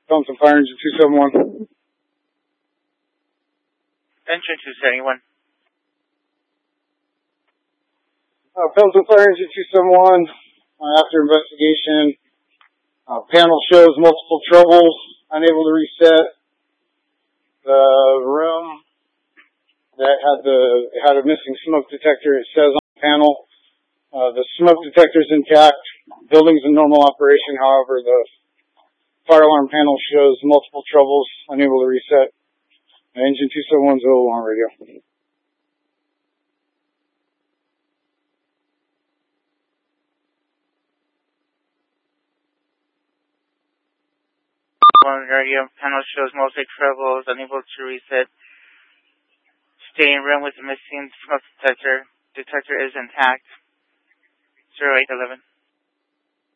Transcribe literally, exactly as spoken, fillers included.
Pelton Fire Engine two seven one. Engine two seventy-one. Uh, Pelton Fire Engine two seven one. Uh, after investigation, uh, panel shows multiple troubles, unable to reset. The room that had the it had a missing smoke detector. It says on the panel, uh, the smoke detector is intact. Building's in normal operation. However, the fire alarm panel shows multiple troubles, unable to reset. Engine two seven one is available on radio. On radio, panel shows multiple troubles, unable to reset. Stay in room with the missing smoke detector. Detector is intact. zero eight eleven.